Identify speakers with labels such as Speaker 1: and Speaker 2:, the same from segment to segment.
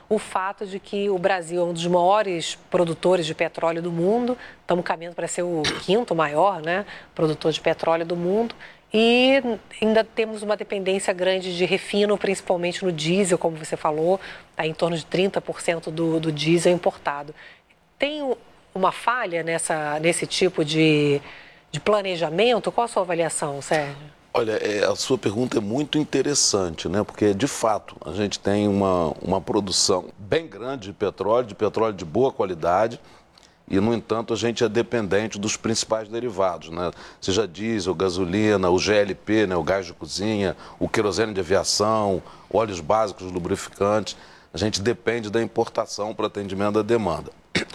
Speaker 1: o fato de que o Brasil é um dos maiores produtores de petróleo do mundo, estamos caminhando para ser o quinto maior, né, produtor de petróleo do mundo, e ainda temos uma dependência grande de refino, principalmente no diesel, como você falou, tá em torno de 30% do diesel importado. Tem uma falha nesse tipo de planejamento? Qual a sua avaliação, Sérgio?
Speaker 2: Olha, a sua pergunta é muito interessante, né? Porque, de fato, a gente tem uma produção bem grande de petróleo de boa qualidade, e, no entanto, a gente é dependente dos principais derivados, né? Seja diesel, gasolina, o GLP, né? O gás de cozinha, o querosene de aviação, óleos básicos, lubrificantes. A gente depende da importação para atendimento da demanda.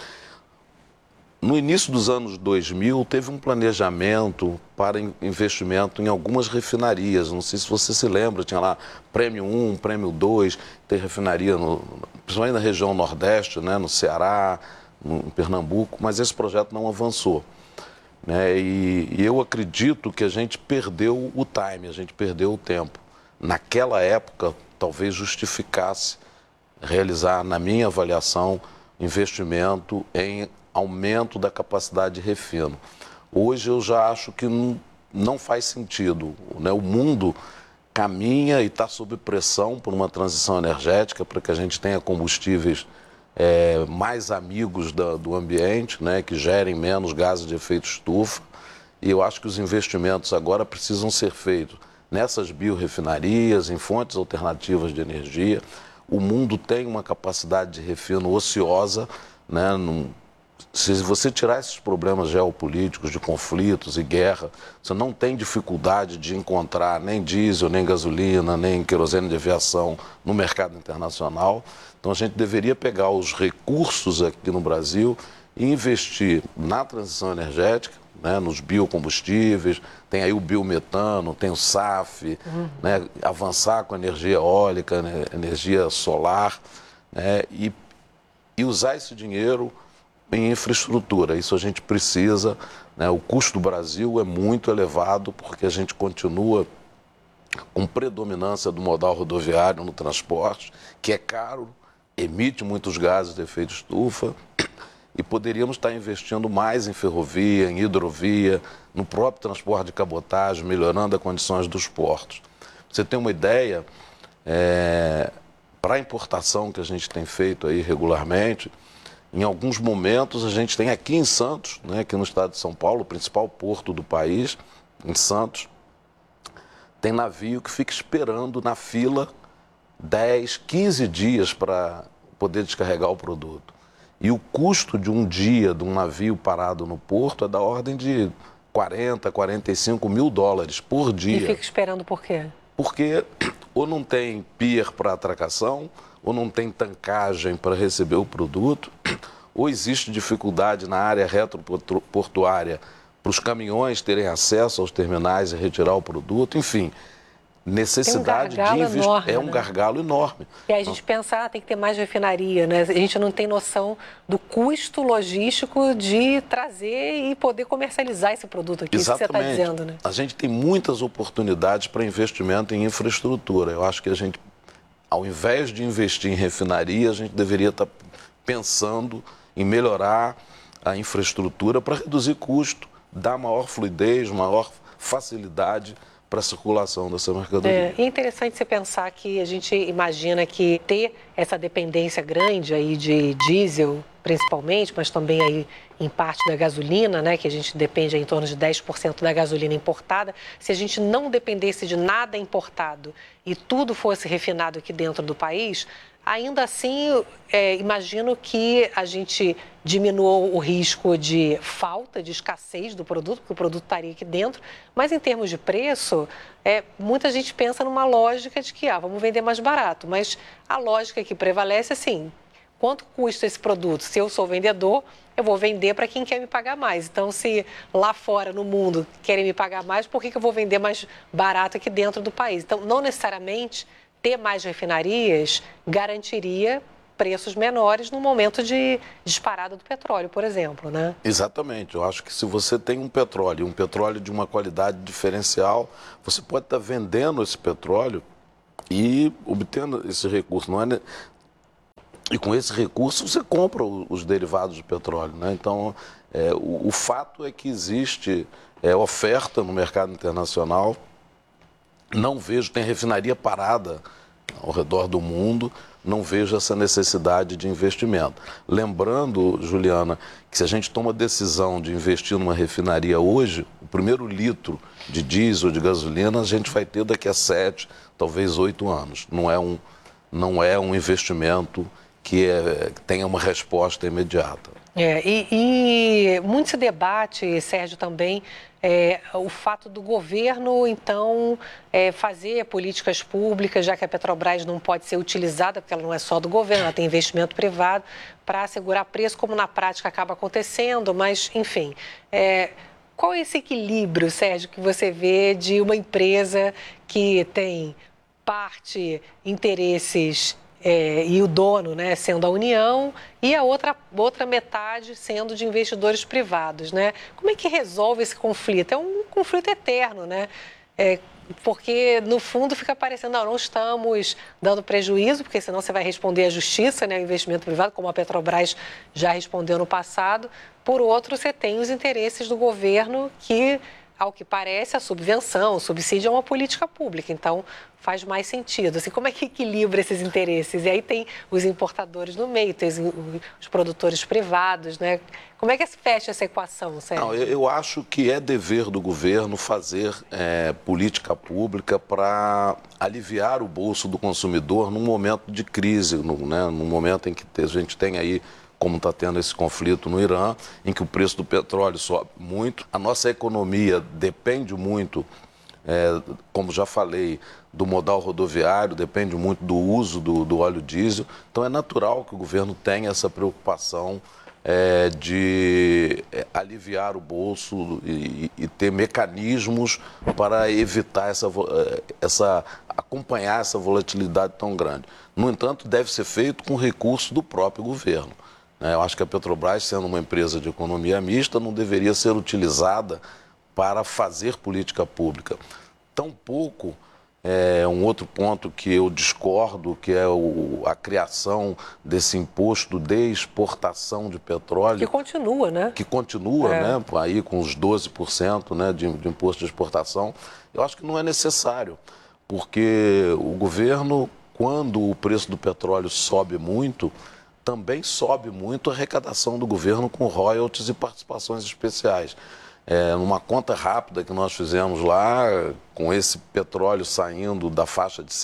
Speaker 2: No início dos anos 2000, teve um planejamento para investimento em algumas refinarias. Não sei se você se lembra, tinha lá Prêmio 1, Prêmio 2, tem refinaria, principalmente na região Nordeste, né, no Ceará, em Pernambuco, mas esse projeto não avançou. Né, e eu acredito que a gente perdeu o time, a gente perdeu o tempo. Naquela época, talvez justificasse realizar, na minha avaliação, investimento em aumento da capacidade de refino. Hoje eu já acho que não faz sentido, né? O mundo caminha e está sob pressão por uma transição energética para que a gente tenha combustíveis mais amigos do ambiente, né? Que gerem menos gases de efeito estufa. E eu acho que os investimentos agora precisam ser feitos nessas biorrefinarias, em fontes alternativas de energia. O mundo tem uma capacidade de refino ociosa, né? Se você tirar esses problemas geopolíticos, de conflitos e guerra, você não tem dificuldade de encontrar nem diesel, nem gasolina, nem querosene de aviação no mercado internacional. Então a gente deveria pegar os recursos aqui no Brasil e investir na transição energética, né, nos biocombustíveis, tem aí o biometano, tem o SAF, né, avançar com a energia eólica, né, energia solar, né, e usar esse dinheiro em infraestrutura. Isso a gente precisa, né? O custo do Brasil é muito elevado porque a gente continua com predominância do modal rodoviário no transporte, que é caro, emite muitos gases de efeito estufa, e poderíamos estar investindo mais em ferrovia, em hidrovia, no próprio transporte de cabotagem, melhorando as condições dos portos. Pra você ter uma ideia, para a importação que a gente tem feito aí regularmente, em alguns momentos a gente tem aqui em Santos, né, aqui no estado de São Paulo, o principal porto do país, em Santos, tem navio que fica esperando na fila 10, 15 dias para poder descarregar o produto. E o custo de um dia de um navio parado no porto é da ordem de 40, 45 mil dólares por dia.
Speaker 1: E fica esperando por quê?
Speaker 2: Porque ou não tem pier para atracação, ou não tem tancagem para receber o produto, ou existe dificuldade na área retroportuária para os caminhões terem acesso aos terminais e retirar o produto, enfim, necessidade de investir. É um gargalo enorme.
Speaker 1: E aí a gente pensa, tem que ter mais refinaria, né? A gente não tem noção do custo logístico de trazer e poder comercializar esse produto aqui.
Speaker 2: Exatamente.
Speaker 1: Isso que você está dizendo, né?
Speaker 2: A gente tem muitas oportunidades para investimento em infraestrutura. Eu acho que a gente, ao invés de investir em refinaria, a gente deveria estar pensando em melhorar a infraestrutura para reduzir custo, dar maior fluidez, maior facilidade para a circulação dessa mercadoria.
Speaker 1: É interessante você pensar que a gente imagina que ter essa dependência grande aí de diesel, principalmente, mas também aí em parte da gasolina, né, que a gente depende em torno de 10% da gasolina importada, se a gente não dependesse de nada importado e tudo fosse refinado aqui dentro do país, ainda assim, imagino que a gente diminuiu o risco de falta, de escassez do produto, porque o produto estaria aqui dentro, mas em termos de preço, muita gente pensa numa lógica de que vamos vender mais barato, mas a lógica que prevalece é assim, quanto custa esse produto? Se eu sou vendedor, eu vou vender para quem quer me pagar mais. Então, se lá fora, no mundo, querem me pagar mais, por que eu vou vender mais barato aqui dentro do país? Então, não necessariamente ter mais refinarias garantiria preços menores no momento de disparada do petróleo, por exemplo, né?
Speaker 2: Exatamente. Eu acho que se você tem um petróleo de uma qualidade diferencial, você pode estar vendendo esse petróleo e obtendo esse recurso. E com esse recurso você compra os derivados de petróleo, né? Então, o fato é que existe oferta no mercado internacional. Não vejo, tem refinaria parada ao redor do mundo, não vejo essa necessidade de investimento. Lembrando, Juliana, que se a gente toma a decisão de investir numa refinaria hoje, o primeiro litro de diesel, de gasolina, a gente vai ter daqui a 7, talvez 8 anos. Não é um investimento que tenha uma resposta imediata.
Speaker 1: E muito se debate, Sérgio, também o fato do governo, então, fazer políticas públicas, já que a Petrobras não pode ser utilizada, porque ela não é só do governo, ela tem investimento privado, para assegurar preço, como na prática acaba acontecendo, mas, enfim. Qual é esse equilíbrio, Sérgio, que você vê de uma empresa que tem interesses e o dono, né, sendo a União, e a outra metade sendo de investidores privados, né? Como é que resolve esse conflito? É um conflito eterno, né? Porque, no fundo, fica parecendo, não estamos dando prejuízo, porque senão você vai responder à justiça, né, ao investimento privado, como a Petrobras já respondeu no passado. Por outro, você tem os interesses do governo que, ao que parece, a subvenção, o subsídio é uma política pública, então faz mais sentido. Assim, como é que equilibra esses interesses? E aí tem os importadores no meio, tem os produtores privados, né? Como é que se fecha essa equação, Sérgio?
Speaker 2: Não, eu acho que é dever do governo fazer política pública para aliviar o bolso do consumidor num momento de crise, num momento em que a gente tem aí, como está tendo esse conflito no Irã, em que o preço do petróleo sobe muito. A nossa economia depende muito, como já falei, do modal rodoviário, depende muito do uso do óleo diesel. Então é natural que o governo tenha essa preocupação de aliviar o bolso e ter mecanismos para evitar acompanhar essa volatilidade tão grande. No entanto, deve ser feito com recurso do próprio governo. Eu acho que a Petrobras, sendo uma empresa de economia mista, não deveria ser utilizada para fazer política pública. Tampouco um outro ponto que eu discordo, que é a criação desse imposto de exportação de petróleo.
Speaker 1: Que continua, né?
Speaker 2: Que continua, né? Aí com os 12%, né, de imposto de exportação. Eu acho que não é necessário, porque o governo, quando o preço do petróleo sobe muito, também sobe muito a arrecadação do governo com royalties e participações especiais. Numa conta rápida que nós fizemos lá, com esse petróleo saindo da faixa de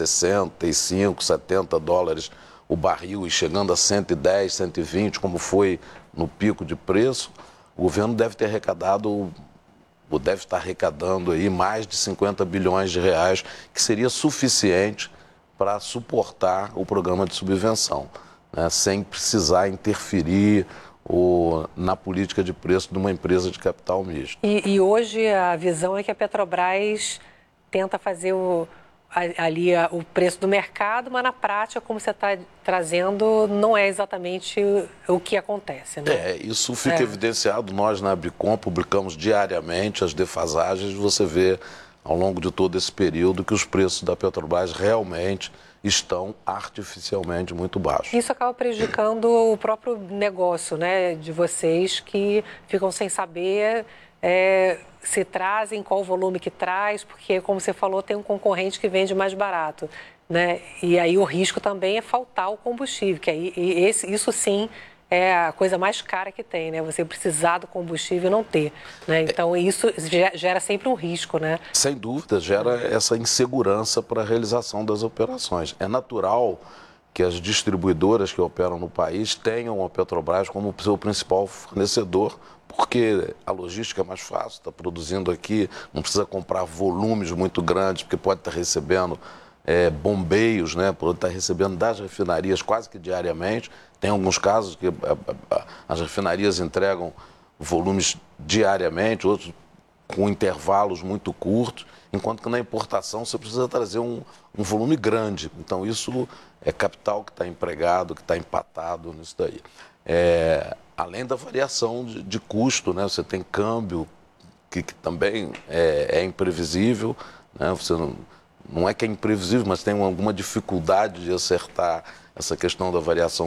Speaker 2: 65, 70 dólares o barril e chegando a 110, 120, como foi no pico de preço, o governo deve ter arrecadado, ou deve estar arrecadando aí mais de 50 bilhões de reais, que seria suficiente para suportar o programa de subvenção, né, sem precisar interferir na política de preço de uma empresa de capital misto.
Speaker 1: E hoje a visão é que a Petrobras tenta fazer o preço do mercado, mas na prática, como você está trazendo, não é exatamente o que acontece, né?
Speaker 2: Isso fica evidenciado. Nós na Abricom publicamos diariamente as defasagens. Você vê ao longo de todo esse período que os preços da Petrobras realmente estão artificialmente muito baixos.
Speaker 1: Isso acaba prejudicando o próprio negócio, né, de vocês, que ficam sem saber se trazem, qual o volume que traz, porque, como você falou, tem um concorrente que vende mais barato, né? E aí o risco também é faltar o combustível, que aí isso sim é a coisa mais cara que tem, né? Você precisar do combustível e não ter, né? Então isso gera sempre um risco, né?
Speaker 2: Sem dúvida, gera essa insegurança para a realização das operações. É natural que as distribuidoras que operam no país tenham a Petrobras como seu principal fornecedor, porque a logística é mais fácil, está produzindo aqui, não precisa comprar volumes muito grandes, porque pode estar recebendo bombeios, né, pode estar recebendo das refinarias quase que diariamente. Tem alguns casos que as refinarias entregam volumes diariamente, outros com intervalos muito curtos, enquanto que na importação você precisa trazer um volume grande. Então isso é capital que está empregado, que está empatado nisso daí. Além da variação de custo, né? Você tem câmbio que também é imprevisível, né? Você não é que é imprevisível, mas tem alguma dificuldade de acertar essa questão da variação